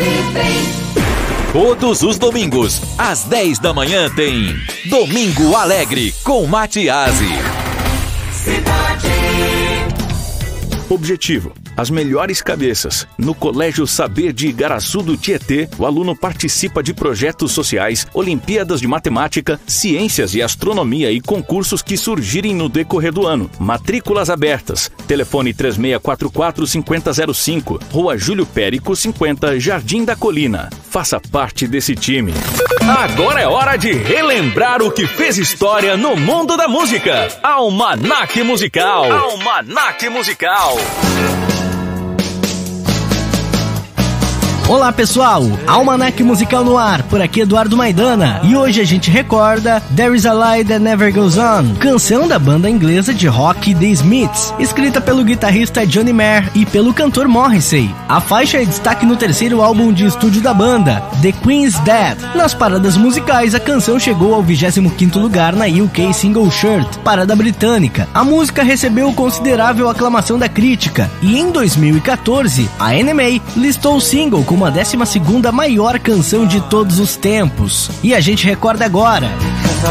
Todos os domingos, às 10 da manhã, tem Domingo Alegre com Matiasi. Objetivo: as melhores cabeças. No Colégio Saber de Igaraçu do Tietê, o aluno participa de projetos sociais, Olimpíadas de Matemática, Ciências e Astronomia e concursos que surgirem no decorrer do ano. Matrículas abertas. Telefone 3644-5005, Rua Júlio Périco 50, Jardim da Colina. Faça parte desse time. Agora é hora de relembrar o que fez história no mundo da música. Almanaque Musical. Almanaque Musical. Olá pessoal, Almanaque Musical no ar, por aqui Eduardo Maidana, e hoje a gente recorda There Is a Light That Never Goes On, canção da banda inglesa de rock The Smiths, escrita pelo guitarrista Johnny Marr e pelo cantor Morrissey. A faixa é destaque no terceiro álbum de estúdio da banda, The Queen's Dead. Nas paradas musicais, a canção chegou ao 25º lugar na UK Single Chart, parada britânica. A música recebeu considerável aclamação da crítica, e em 2014, a NMA listou o single como a 12ª maior canção de todos os tempos. E a gente recorda agora